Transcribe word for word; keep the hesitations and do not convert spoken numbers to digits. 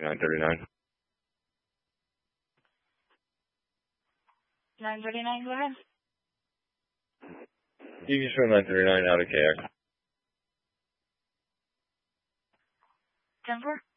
nine thirty-nine. nine thirty-nine, go ahead. You can show nine thirty-nine out of K X. ten four.